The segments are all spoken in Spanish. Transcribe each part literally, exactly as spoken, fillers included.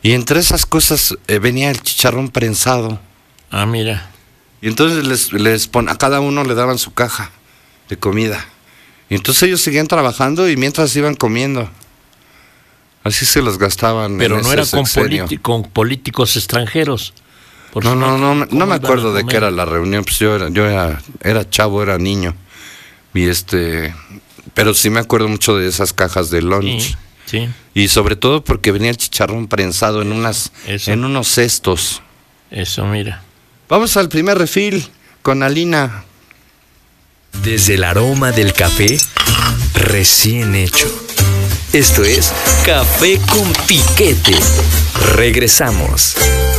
Y entre esas cosas eh, venía el chicharrón prensado. Ah, mira. Y entonces les, les pon, a cada uno le daban su caja de comida. Y entonces ellos seguían trabajando y mientras iban comiendo. Así se los gastaban. Pero no era con, sexenio. con políticos extranjeros. Por No, no, no, no me acuerdo de comer? qué era la reunión, pues yo era, yo era, era chavo, era niño. Y este, pero sí me acuerdo mucho de esas cajas de lunch. Sí, sí. Y sobre todo porque venía el chicharrón prensado en unas, Eso. en unos cestos. Eso, mira. Vamos al primer refil con Alina. Desde el aroma del café recién hecho. Esto es Café con Piquete. Regresamos.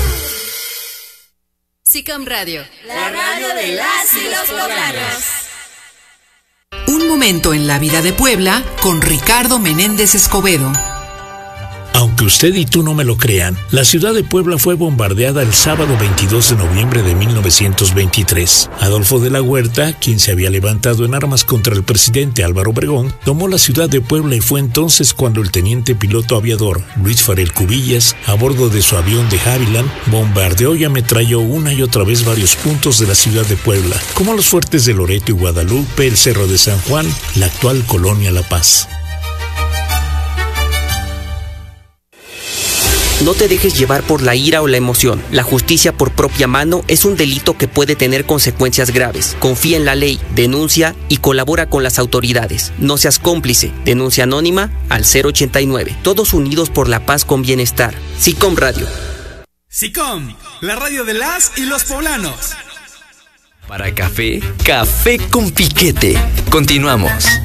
SICOM Radio, la radio de las y los poblanos. Un momento en la vida de Puebla con Ricardo Menéndez Escobedo. Aunque usted y tú no me lo crean, la ciudad de Puebla fue bombardeada el sábado veintidós de noviembre de mil novecientos veintitrés. Adolfo de la Huerta, quien se había levantado en armas contra el presidente Álvaro Obregón, tomó la ciudad de Puebla y fue entonces cuando el teniente piloto aviador Luis Farel Cubillas, a bordo de su avión de Havilland, bombardeó y ametralló una y otra vez varios puntos de la ciudad de Puebla, como los fuertes de Loreto y Guadalupe, el Cerro de San Juan, la actual Colonia La Paz. No te dejes llevar por la ira o la emoción. La justicia por propia mano es un delito que puede tener consecuencias graves. Confía en la ley, denuncia y colabora con las autoridades. No seas cómplice. Denuncia anónima al cero ochenta y nueve. Todos unidos por la paz con bienestar. SICOM Radio. SICOM, la radio de las y los poblanos. Para café, Café con Piquete. Continuamos.